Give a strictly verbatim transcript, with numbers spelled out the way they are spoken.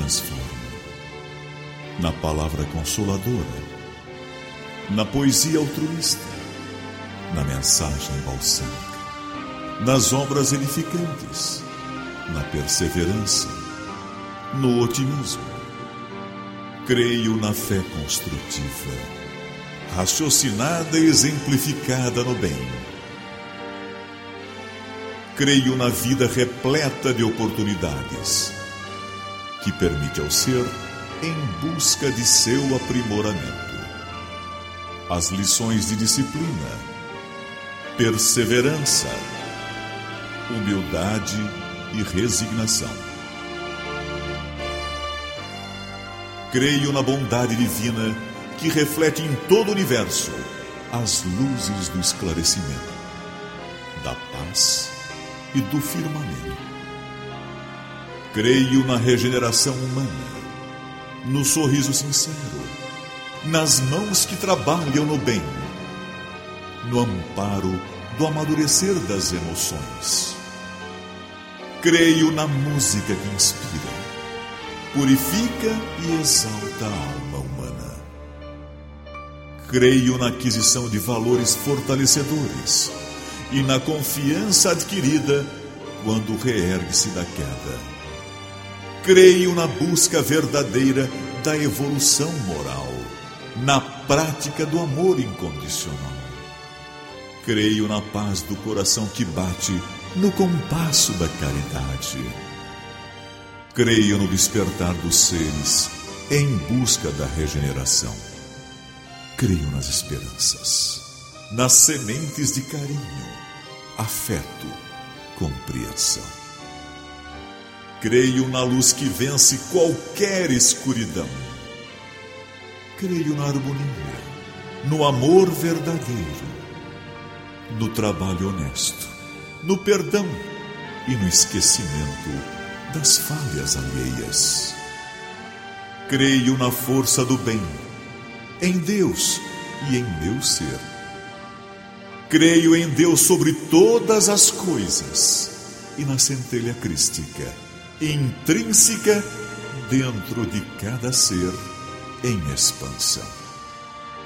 transforma. Na palavra consoladora, na poesia altruísta, na mensagem balsâmica, nas obras edificantes, na perseverança, no otimismo. Creio na fé construtiva, raciocinada e exemplificada no bem. Creio na vida repleta de oportunidades, que permite ao ser em busca de seu aprimoramento. As lições de disciplina, perseverança, humildade e resignação. Creio na bondade divina que reflete em todo o universo as luzes do esclarecimento, da paz e do firmamento. Creio na regeneração humana, no sorriso sincero, nas mãos que trabalham no bem, no amparo do amadurecer das emoções. Creio na música que inspira, purifica e exalta a alma humana. Creio na aquisição de valores fortalecedores e na confiança adquirida quando reergue-se da queda. Creio na busca verdadeira da evolução moral, na prática do amor incondicional. Creio na paz do coração que bate no compasso da caridade. Creio no despertar dos seres em busca da regeneração. Creio nas esperanças, nas sementes de carinho, afeto, compreensão. Creio na luz que vence qualquer escuridão. Creio na harmonia, no amor verdadeiro, no trabalho honesto, no perdão e no esquecimento das falhas alheias. Creio na força do bem, em Deus e em meu ser. Creio em Deus sobre todas as coisas e na centelha crística, intrínseca dentro de cada ser em expansão.